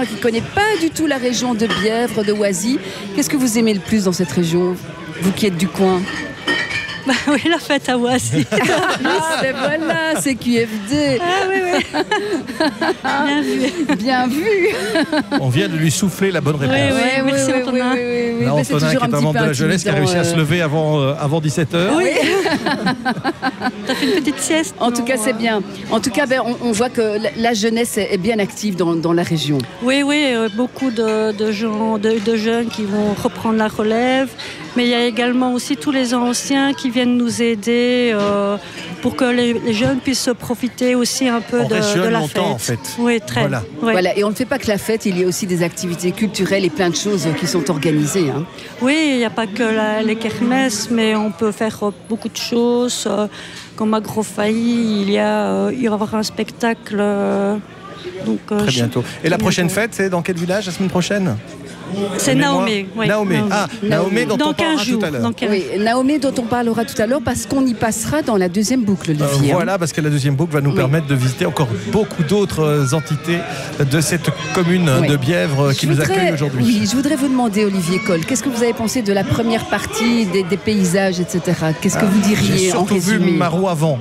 quelqu'un qui ne connaît pas du tout la région de Bièvre, de Oisy, qu'est-ce que vous aimez le plus dans cette région, vous qui êtes du coin? Bah oui, la fête à Oisy. Voilà, c'est QFD. Ah oui. Bien vu. Bien vu. On vient de lui souffler la bonne réponse. Oui, merci Antonin. Là, Antonin, qui est un membre de la jeunesse, qui a réussi à se lever avant 17h. Oui. T'as fait une petite sieste. En tout cas, c'est bien. En tout cas, on voit que la jeunesse est bien active dans la région. Oui, beaucoup de gens, de jeunes qui vont reprendre la relève. Mais il y a également aussi tous les anciens qui viennent nous aider pour que les jeunes puissent profiter aussi un peu de la fête. En fait. Oui, très. Voilà. Et on ne fait pas que la fête, il y a aussi des activités culturelles et plein de choses qui sont organisées. Hein. Oui, il n'y a pas que les kermesses, mais on peut faire beaucoup de choses. Comme à Grosfailly, il y aura un spectacle. Très bientôt. Et la prochaine fête, c'est dans quel village la semaine prochaine? C'est Naomé. Oui. Naomé dont on parlera tout à l'heure. Oui, Naomé dont on parlera tout à l'heure parce qu'on y passera dans la deuxième boucle, Olivier. Voilà, parce que la deuxième boucle va nous permettre de visiter encore beaucoup d'autres entités de cette commune de Bièvre qui nous accueille aujourd'hui. Oui, je voudrais vous demander, Olivier Coll, qu'est-ce que vous avez pensé de la première partie des paysages, etc. Qu'est-ce que vous diriez en résumé? J'ai surtout vu Marot avant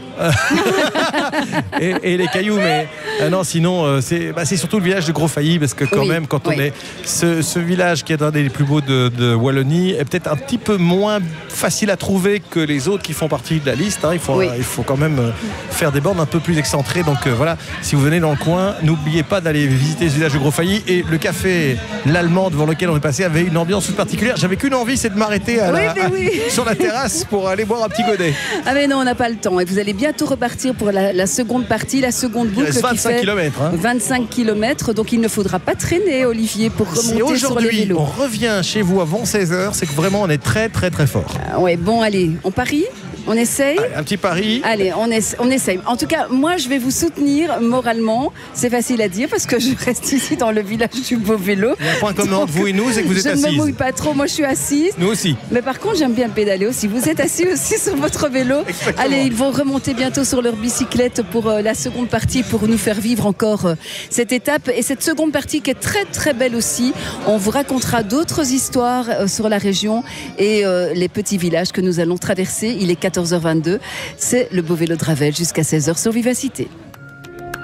et les cailloux, mais non, sinon c'est surtout le village de Grosfailly parce que quand même, quand on est ce village qui est un des plus beaux de Wallonie est peut-être un petit peu moins facile à trouver que les autres qui font partie de la liste. Hein. Il faut quand même faire des bornes un peu plus excentrées. Donc voilà, si vous venez dans le coin, n'oubliez pas d'aller visiter ce village de Grosfailly. Et le café L'Allemand devant lequel on est passé avait une ambiance toute particulière. J'avais qu'une envie, c'est de m'arrêter sur la terrasse pour aller boire un petit godet. Ah mais non, on n'a pas le temps. Et vous allez bientôt repartir pour la seconde partie, la seconde boucle. Il reste 25 km. 25 km, donc il ne faudra pas traîner, Olivier, pour remonter sur le vélo. On revient chez vous avant 16h, c'est que vraiment on est très très très fort. Bon allez, on parie? On essaye? Allez, un petit pari. Allez, on essaye. En tout cas, moi, je vais vous soutenir moralement. C'est facile à dire parce que je reste ici dans le village du Beau Vélo. Il y a un point commun entre vous et nous, c'est que vous êtes assise. Je ne me mouille pas trop. Moi, je suis assise. Nous aussi. Mais par contre, j'aime bien pédaler aussi. Vous êtes assis aussi sur votre vélo. Exactement. Allez, ils vont remonter bientôt sur leur bicyclette pour la seconde partie, pour nous faire vivre encore cette étape. Et cette seconde partie qui est très, très belle aussi. On vous racontera d'autres histoires sur la région et les petits villages que nous allons traverser. Il est 14h22. C'est le Beau Vélo de Ravel jusqu'à 16h sur Vivacité.